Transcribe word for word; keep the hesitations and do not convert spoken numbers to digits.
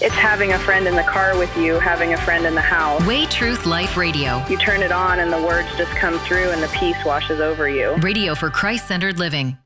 It's having a friend in the car with you, having a friend in the house. Way Truth Life Radio. You turn it on and the words just come through and the peace washes over you. Radio for Christ-centered living.